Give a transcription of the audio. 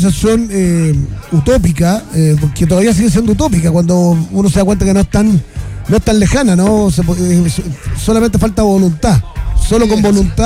sensación utópica, porque todavía sigue siendo utópica cuando uno se da cuenta que no es tan lejana, ¿no? Solamente falta voluntad. Solo con voluntad